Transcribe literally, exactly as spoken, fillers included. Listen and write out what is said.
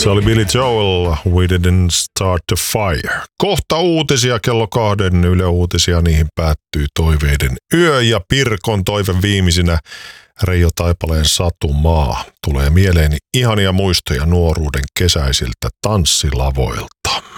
Se oli Billy Joel, We Didn't Start the Fire. Kohta uutisia, kello kahden Yle Uutisia, niihin päättyy toiveiden yö ja Pirkon toive viimeisinä Reijo Taipaleen Satumaa. Tulee mieleeni ihania muistoja nuoruuden kesäisiltä tanssilavoilta.